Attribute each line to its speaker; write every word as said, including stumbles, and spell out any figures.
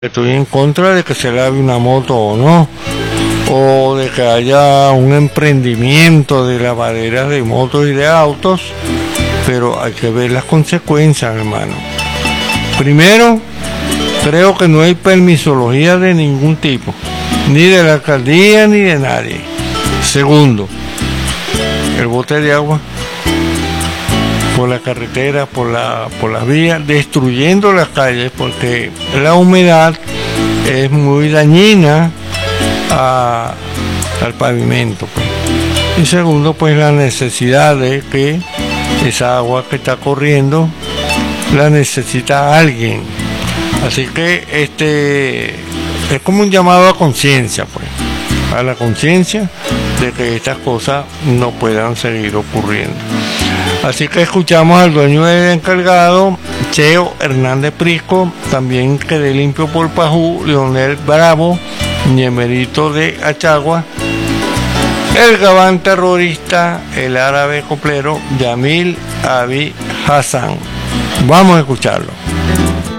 Speaker 1: Estoy en contra de que se lave una moto o no, o de que haya un emprendimiento de lavaderas de motos y de autos, pero hay que ver las consecuencias, hermano. Primero, creo que no hay permisología de ningún tipo, ni de la alcaldía ni de nadie. Segundo, el bote de agua por la carretera, por la, por las vías, destruyendo las calles, porque la humedad es muy dañina a, al pavimento, pues. Y segundo, pues la necesidad de que esa agua que está corriendo la necesita alguien. Así que este es como un llamado a conciencia, pues, a la conciencia de que estas cosas no puedan seguir ocurriendo. Así que escuchamos al dueño del encargado, Cheo Hernández Prisco, también quedé limpio por Pajú, Leonel Bravo, Ñemerito de Achagua, el gabán terrorista, el árabe coplero, Yamil Abi Hassan. Vamos a escucharlo.